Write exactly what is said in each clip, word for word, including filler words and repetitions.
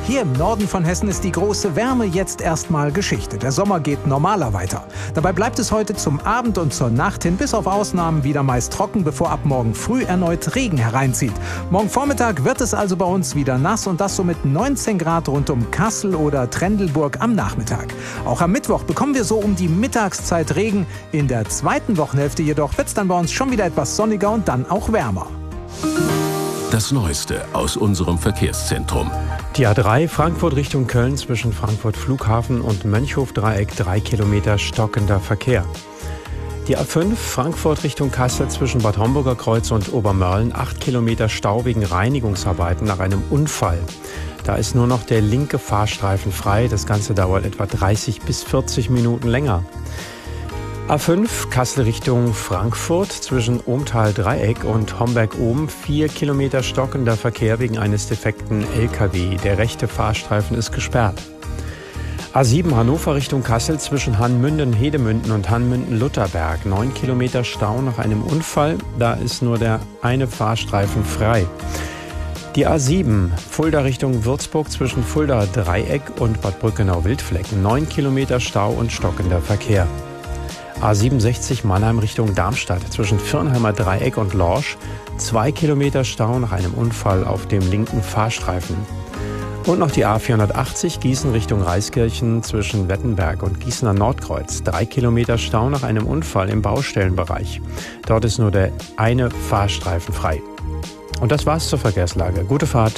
Hier im Norden von Hessen ist die große Wärme jetzt erstmal Geschichte. Der Sommer geht normaler weiter. Dabei bleibt es heute zum Abend und zur Nacht hin bis auf Ausnahmen wieder meist trocken, bevor ab morgen früh erneut Regen hereinzieht. Morgen Vormittag wird es also bei uns wieder nass und das so mit neunzehn Grad rund um Kassel oder Trendelburg am Nachmittag. Auch am Mittwoch bekommen wir so um die Mittagszeit Regen. In der zweiten Wochenhälfte jedoch wird es dann bei uns schon wieder etwas sonniger und dann auch wärmer. Das Neueste aus unserem Verkehrszentrum. Die A drei Frankfurt Richtung Köln zwischen Frankfurt Flughafen und Mönchhof-Dreieck drei Kilometer stockender Verkehr. Die A fünf Frankfurt Richtung Kassel zwischen Bad Homburger Kreuz und Obermörlen acht Kilometer Stau wegen Reinigungsarbeiten nach einem Unfall. Da ist nur noch der linke Fahrstreifen frei. Das Ganze dauert etwa dreißig bis vierzig Minuten länger. A fünf Kassel Richtung Frankfurt zwischen Ohmtal-Dreieck und Homberg-Ohm vier Kilometer stockender Verkehr wegen eines defekten L K W. Der rechte Fahrstreifen ist gesperrt. A sieben Hannover Richtung Kassel zwischen Hannmünden-Hedemünden und Hannmünden-Lutherberg neun Kilometer Stau nach einem Unfall. Da ist nur der eine Fahrstreifen frei. Die A sieben Fulda Richtung Würzburg zwischen Fulda-Dreieck und Bad Brückenau-Wildflecken neun Kilometer Stau und stockender Verkehr. A siebenundsechzig Mannheim Richtung Darmstadt zwischen Firnheimer Dreieck und Lorsch zwei Kilometer Stau nach einem Unfall auf dem linken Fahrstreifen. Und noch die A vierhundertachtzig Gießen Richtung Reiskirchen zwischen Wettenberg und Gießener Nordkreuz drei Kilometer Stau nach einem Unfall im Baustellenbereich. Dort ist nur der eine Fahrstreifen frei. Und das war's zur Verkehrslage. Gute Fahrt.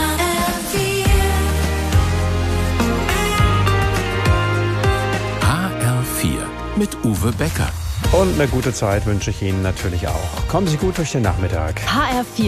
Mit Uwe Becker. Und eine gute Zeit wünsche ich Ihnen natürlich auch. Kommen Sie gut durch den Nachmittag. H R vier